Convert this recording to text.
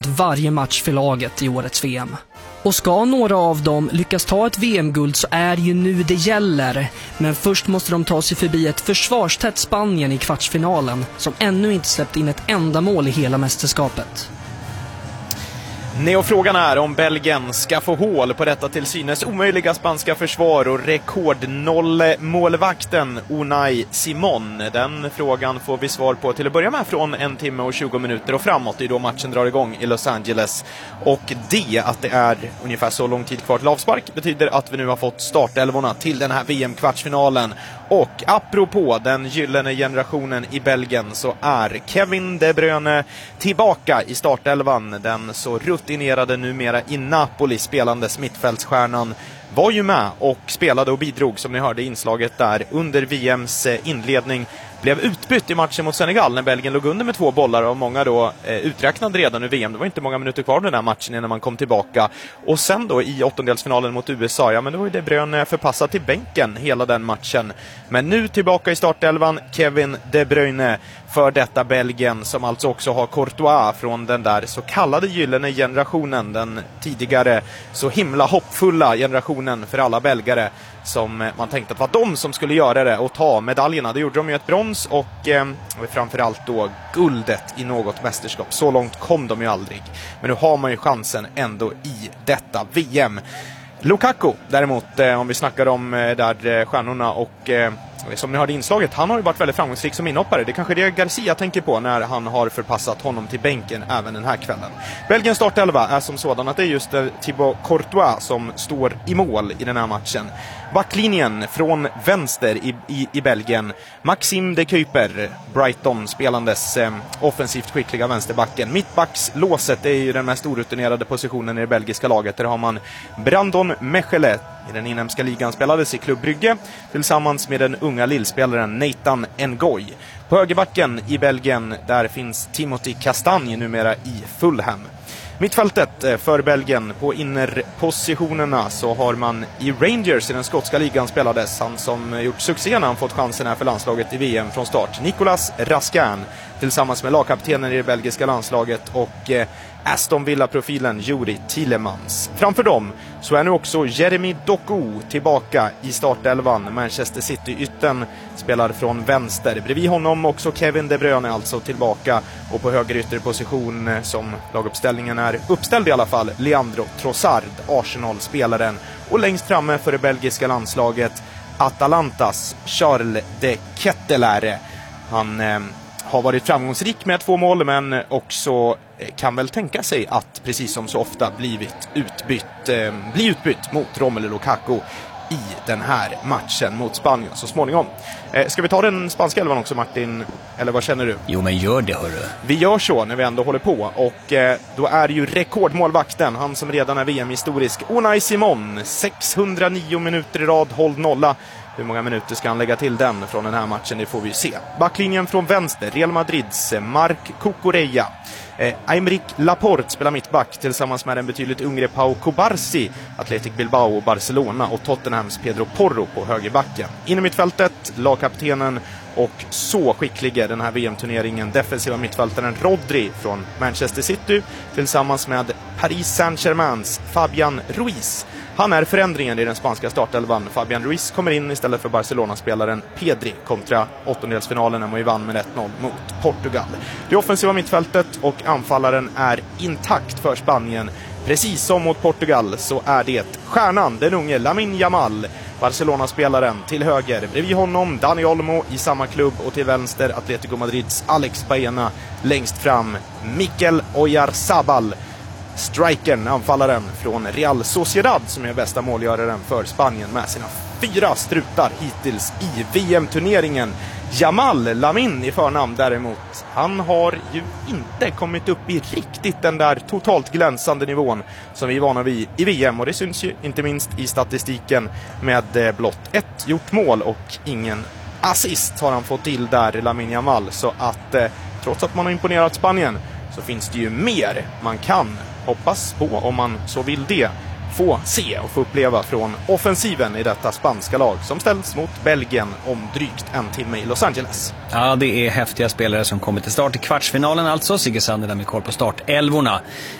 varje match för laget i årets VM. Och ska några av dem lyckas ta ett VM-guld så är det ju nu det gäller. Men först måste de ta sig förbi ett försvarstätt Spanien i kvartsfinalen som ännu inte släppt in ett enda mål i hela mästerskapet. Frågan är om Belgien ska få hål på detta till synes omöjliga spanska försvar och rekordnoll-målvakten Unai Simón. Den frågan får vi svar på till att börja med från 1 timme och 20 minuter och framåt. Det är då matchen drar igång i Los Angeles. Och att det är ungefär så lång tid kvar till avspark betyder att vi nu har fått startelvorna till den här VM-kvartsfinalen. Och apropå den gyllene generationen i Belgien så är Kevin De Bruyne tillbaka i startelvan. Den så rutinerade numera i Napoli spelande mittfältsstjärnan var ju med och spelade och bidrog som ni hörde i inslaget där under VMs inledning. Blev utbytt i matchen mot Senegal när Belgien låg under med 2 bollar och många då uträknade redan i VM. Det var inte många minuter kvar den här matchen innan man kom tillbaka. Och sen då i åttondelsfinalen mot USA, ja men då var ju De Bruyne förpassad till bänken hela den matchen. Men nu tillbaka i startelvan Kevin De Bruyne för detta Belgien som alltså också har Courtois från den där så kallade gyllene generationen. Den tidigare så himla hoppfulla generationen för alla belgare som man tänkte att var de som skulle göra det och ta medaljerna. Det gjorde de ju ett brons och framförallt då guldet i något mästerskap. Så långt kom de ju aldrig. Men nu har man ju chansen ändå i detta VM. Lukaku däremot, om vi snackar om där stjärnorna och som ni hörde inslaget, han har ju varit väldigt framgångsrik som inhoppare. Det är kanske det Garcia tänker på när han har förpassat honom till bänken även den här kvällen. Belgiens startelva är som sådan att det är just Thibaut Courtois som står i mål i den här matchen. Backlinjen från vänster i Belgien. Maxime de Kuyper, Brighton spelandes offensivt skickliga vänsterbacken. Mittbackslåset är ju den mest orutinerade positionen i det belgiska laget. Där har man Brandon Mechele i den inhemska ligan spelades i Club Brugge tillsammans med den unga lillspelaren Nathan Ngoy. På högerbacken i Belgien där finns Timothy Castagne numera i Fulham. Mittfältet för Belgien på innerpositionerna så har man i Rangers i den skotska ligan spelades han som gjort succé när han fått chansen här för landslaget i VM från start. Nicolas Raskin tillsammans med lagkaptenen i det belgiska landslaget och Aston Villa-profilen Juri Tielemans. Framför dem så är nu också Jeremy Doku tillbaka i startelvan. Manchester City-ytten spelar från vänster. Bredvid honom också Kevin De Bruyne alltså tillbaka och på höger ytterposition som laguppställningen är uppställd i alla fall Leandro Trossard, Arsenal-spelaren. Och längst framme för det belgiska landslaget Atalantas Charles de Ketelaere. Han har varit framgångsrik med 2 mål men också kan väl tänka sig att precis som så ofta bli utbytt mot Romelu Lukaku i den här matchen mot Spanien så småningom. Ska vi ta den spanska elvan också, Martin? Eller vad känner du? Jo, men gör det, hörru. Vi gör så när vi ändå håller på. Och då är ju rekordmålvakten, han som redan är VM-historisk, Unai Simón. 609 minuter i rad, håll nolla. Hur många minuter ska han lägga till den från den här matchen? Det får vi se. Backlinjen från vänster, Real Madrids Marc Cucurella. Aymeric Laporte spelar mittback tillsammans med den betydligt yngre Pau Cubarsí, Athletic Bilbao och Barcelona, och Tottenhams Pedro Porro på högerbacken. In i mittfältet, lagkaptenen och så skicklige den här VM-turneringen, defensiva mittfältaren Rodri från Manchester City tillsammans med Paris Saint-Germains Fabian Ruiz. Han är förändringen i den spanska startelvan. Fabian Ruiz kommer in istället för Barcelona-spelaren Pedri kontra åttondelsfinalen när man ju vann med 1-0 mot Portugal. Det offensiva mittfältet och anfallaren är intakt för Spanien. Precis som mot Portugal så är det stjärnan, den unge Lamine Yamal, Barcelona-spelaren, till höger. Bredvid honom Dani Olmo i samma klubb och till vänster Atletico Madrids Alex Baena. Längst fram Mikel Oyarzabal, strikern, anfallaren från Real Sociedad som är bästa målgöraren för Spanien med sina 4 strutar hittills i VM-turneringen. Jamal Lamine i förnamn däremot, han har ju inte kommit upp i riktigt den där totalt glänsande nivån som vi är vana vid i VM, och det syns ju inte minst i statistiken med blott 1 gjort mål och ingen assist har han fått till där, Lamine Yamal. Så att trots att man har imponerat Spanien så finns det ju mer man kan hoppas på, om man så vill det, få se och få uppleva från offensiven i detta spanska lag som ställs mot Belgien om drygt en timme i Los Angeles. Ja, det är häftiga spelare som kommer till start i kvartsfinalen alltså. Sigge Sander där med koll på startelvorna.